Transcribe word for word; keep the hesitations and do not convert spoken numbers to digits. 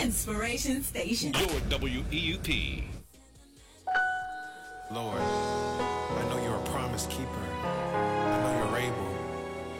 Inspiration Station. Your W E U P. Lord, I know you're a promise keeper. I know you're able.